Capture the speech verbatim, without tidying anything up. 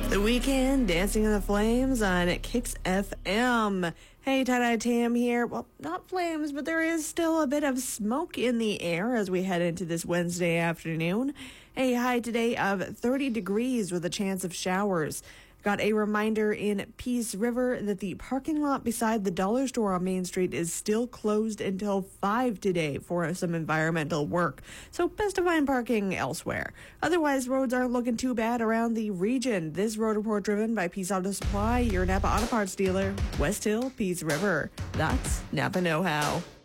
The Weekend, Dancing in the Flames on Kicks F M. Hey, Tie-Dye Tam here. Well, not flames, but there is still a bit of smoke in the air as we head into this Wednesday afternoon. A high today of thirty degrees with a chance of showers. Got a reminder in Peace River that the parking lot beside the dollar store on Main Street is still closed until five today for some environmental work. So best to find parking elsewhere. Otherwise, roads aren't looking too bad around the region. This road report driven by Peace Auto Supply, your Napa Auto Parts dealer, West Hill, Peace River. That's Napa Know-How.